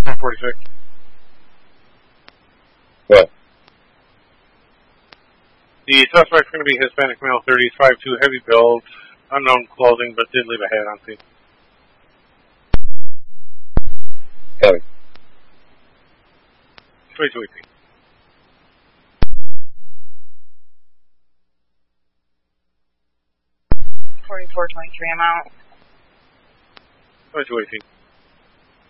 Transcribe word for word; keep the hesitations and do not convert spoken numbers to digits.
ten forty-six. What? The suspect's going to be Hispanic male, thirty, five two, heavy build, unknown clothing, but did leave a hat on scene. Copy. twenty-two eighteen. forty-four twenty-three, I'm out. twenty-two eighteen.